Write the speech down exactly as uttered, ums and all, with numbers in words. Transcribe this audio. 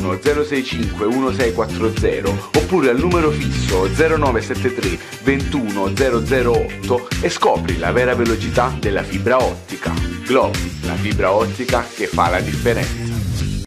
uno zero sei cinque uno sei quattro zero oppure al numero fisso zero nove sette tre ventuno zero zero otto e scopri la vera velocità della fibra ottica. Glovo, la fibra ottica che fa la differenza.